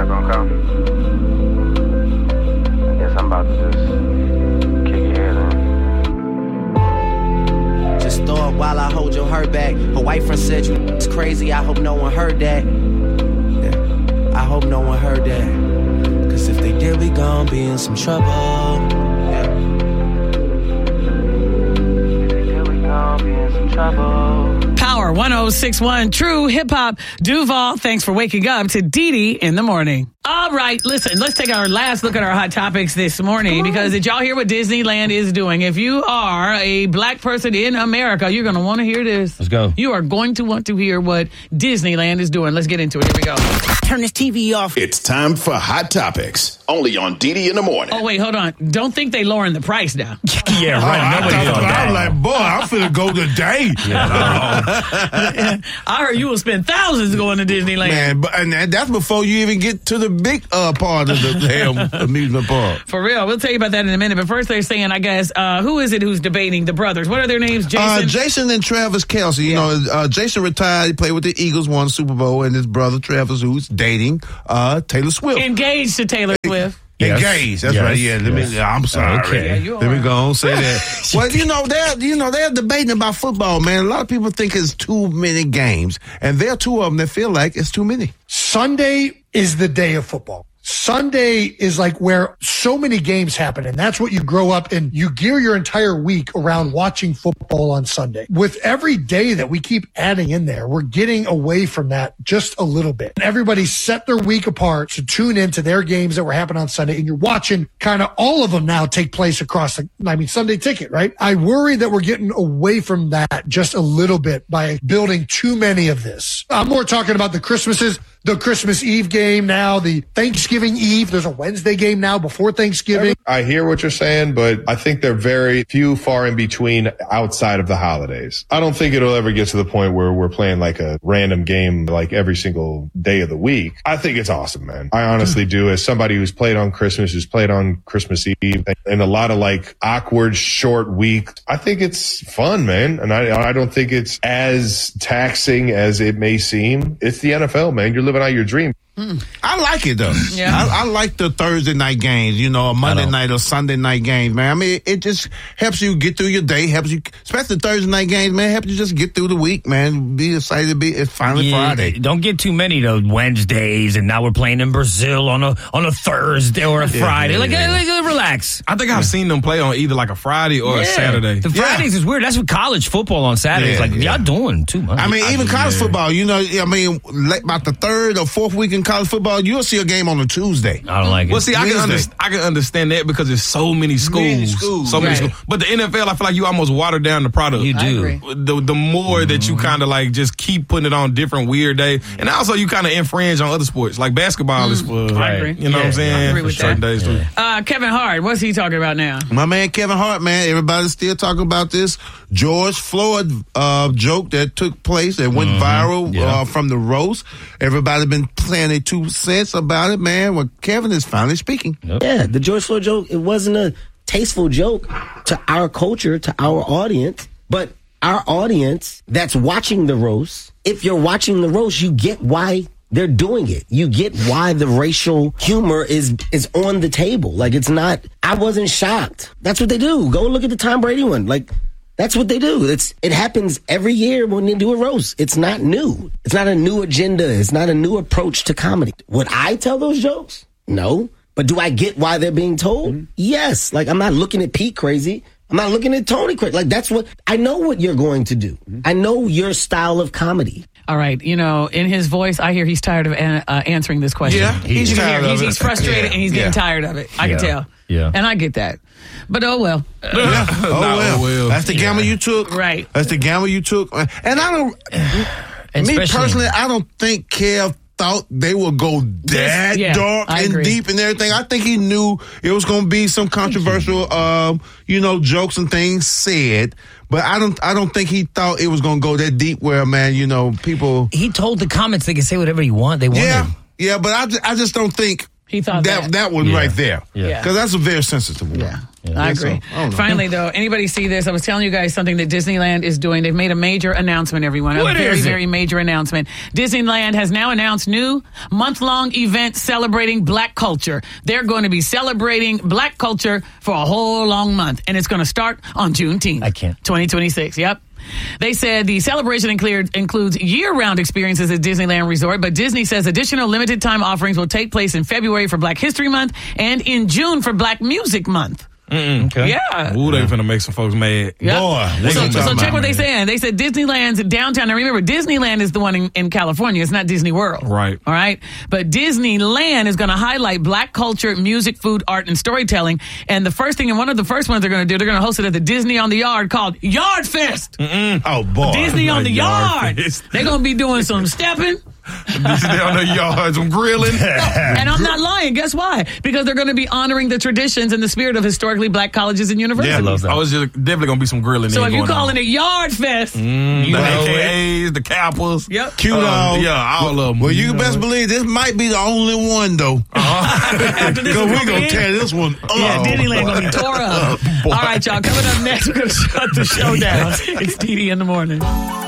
not gonna come. I guess I'm about to just kick your head in. Just throw it while I hold your hurt back. Her white friend said you it's crazy. I hope no one heard that. Yeah, I hope no one heard that. Cause if they did, we gon' be in some trouble. Yeah. If they did, we gon' be in some trouble. Power 1061 True Hip Hop. Duval, thanks for waking up to Dee in the morning. All right, listen, let's take our last look at our hot topics this morning because did y'all hear what Disneyland is doing? If you are a black person in America, you're going to want to hear this. Let's go. You are going to want to hear what Disneyland is doing. Let's get into it. Here we go. Turn this TV off. It's time for Hot Topics, only on Dee in the morning. Oh, wait, hold on. Don't think they lowering the price now. Yeah, right. I was like, boy, I'm finna go today. I heard you will spend thousands going to Disneyland. Man, and that's before you even get to the big part of the damn amusement park. For real. We'll tell you about that in a minute. But first they're saying, I guess, who is it who's debating the brothers? What are their names? Jason? Jason and Travis Kelce. You know, Jason retired. He played with the Eagles, won the Super Bowl, and his brother Travis, who's dating Taylor Swift. Engaged to Taylor Swift. Yes. Engaged. That's right. Yeah. I'm sorry. Okay. Yeah, let me go on and say that. Well, they're debating about football, man. A lot of people think it's too many games, and there are two of them that feel like it's too many. Sunday is the day of football. Sunday is like where so many games happen, and that's what you grow up and you gear your entire week around watching football on Sunday. With every day that we keep adding in there, we're getting away from that just a little bit. And everybody set their week apart to tune into their games that were happening on Sunday, and you're watching kind of all of them now take place across Sunday Ticket, right? I worry that we're getting away from that just a little bit by building too many of this. I'm more talking about the Christmases. The Christmas Eve game now, the Thanksgiving Eve. There's a Wednesday game now before Thanksgiving. I hear what you're saying, but I think they're very few far in between outside of the holidays. I don't think it'll ever get to the point where we're playing like a random game like every single day of the week. I think it's awesome, man. I honestly do. As somebody who's played on Christmas, who's played on Christmas Eve, and a lot of like awkward short weeks, I think it's fun, man. And I don't think it's as taxing as it may seem. It's the NFL, man. You're living out your dream. I like it though. Yeah. I like the Thursday night games, a Monday night or Sunday night games, man. I mean, it just helps you get through your day, helps you, especially Thursday night games, man, helps you just get through the week, man. Be excited it's finally Friday. Don't get too many of those Wednesdays, and now we're playing in Brazil on a Thursday or a Friday. Relax. I think I've seen them play on either like a Friday or a Saturday. The Fridays is weird. That's what college football on Saturdays. Y'all doing too much. I mean, even college football, about the third or fourth week in college football, you'll see a game on a Tuesday. I don't like it. Well, see, I can understand that because there's so many schools. So many schools. But the NFL, I feel like you almost water down the product. You do. The more that you kind of like just keep putting it on different weird days. And also you kind of infringe on other sports. Like basketball is for, I agree. You know what I'm saying? I agree with certain that. days too. Kevin Hart, what's he talking about now? My man Kevin Hart, man, everybody's still talking about this George Floyd joke that took place that went viral from the roast. Everybody's been playing their 2 cents about it, man. Well, Kevin is finally speaking. Yeah, the George Floyd joke, it wasn't a tasteful joke to our culture, to our audience, but our audience that's watching the roast, if you're watching the roast, you get why they're doing it. You get why the racial humor is on the table. Like, it's not, I wasn't shocked. That's what they do. Go look at the Tom Brady one. Like, that's what they do. It happens every year when they do a roast. It's not new. It's not a new agenda. It's not a new approach to comedy. Would I tell those jokes? No. But do I get why they're being told? Mm-hmm. Yes. Like, I'm not looking at Pete crazy. I'm not looking at Tony crazy. Like, I know what you're going to do. Mm-hmm. I know your style of comedy. All right. In his voice, I hear he's tired of answering this question. Yeah, he's tired of it. He's frustrated and he's getting tired of it. I can tell. Yeah. And I get that. But oh well. Well. That's the gamble you took. Right. That's the gamble you took. And I don't, me personally, I don't think Kev thought they would go that dark and deep and everything. I think he knew it was going to be some controversial, jokes and things said. But I don't think he thought it was going to go that deep where, man, people. He told the comments they can say whatever you want. They want him. Yeah, but I just don't think. He thought that one right there. Yeah. Because that's a very sensitive one. Yeah. I agree. Finally, though, anybody see this? I was telling you guys something that Disneyland is doing. They've made a major announcement, everyone. What a very, is it? very major announcement. Disneyland has now announced new month-long event celebrating Black culture. They're going to be celebrating Black culture for a whole long month, and it's going to start on Juneteenth. 2026. Yep. They said the celebration includes year-round experiences at Disneyland Resort, but Disney says additional limited-time offerings will take place in February for Black History Month and in June for Black Music Month. Okay. Yeah. Ooh, they finna make some folks mad. Yep. Boy. So check what they're saying. They said Disneyland's downtown. Now remember, Disneyland is the one in California. It's not Disney World. Right. All right. But Disneyland is going to highlight Black culture, music, food, art, and storytelling. And the first thing, and one of the first ones they're going to do, they're going to host it at the Disney on the Yard called Yard Fest. Oh, boy. Disney on the Yard. They're going to be doing some stepping. Disney on the Yard, some grilling. And I'm not lying. Guess why? Because they're going to be honoring the traditions and the spirit of historically Black colleges and universities. Yeah, I love that. I was just definitely going to be some grilling. So if you're calling it Yard Fest, the AKAs, the Kappas. Yep. Q-Dog. Yeah, all of them. Well, you can best believe this might be the only one, though. Because we're going to tear this one up. Yeah, Disneyland going to be tore up. All right, y'all. Coming up next, we're going to shut the show down. It's DD in the morning.